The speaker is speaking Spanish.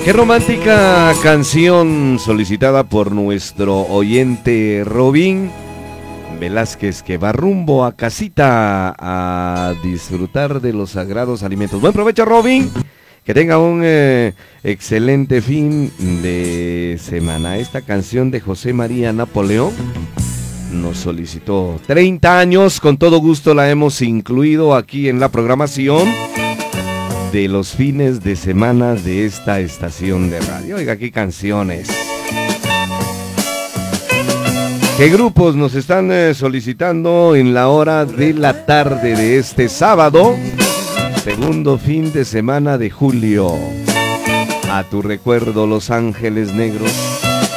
Qué romántica canción solicitada por nuestro oyente Robin Velázquez, que va rumbo a casita a disfrutar de los sagrados alimentos. Buen provecho, Robin. Que tenga un excelente fin de semana. Esta canción de José María Napoleón nos solicitó 30 años. Con todo gusto la hemos incluido aquí en la programación de los fines de semana de esta estación de radio. Oiga, qué canciones. ¿Qué grupos nos están solicitando en la hora de la tarde de este sábado? Segundo fin de semana de julio. A tu recuerdo, Los Ángeles Negros.